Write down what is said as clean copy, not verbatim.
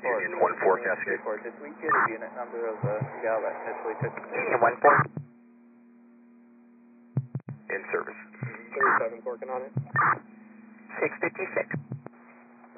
Union 1-4, Cascade. Did we get a unit number of the gal that initially took the Union 1-4. In service. 37's working on it. 656.